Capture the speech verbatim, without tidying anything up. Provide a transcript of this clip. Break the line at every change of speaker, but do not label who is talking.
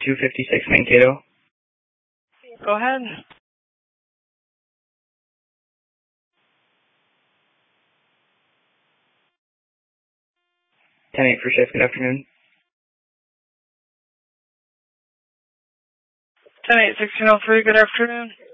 two fifty-six Mankato.
Go ahead.
ten eight for shift, good afternoon.
ten eight sixteen oh three, good afternoon.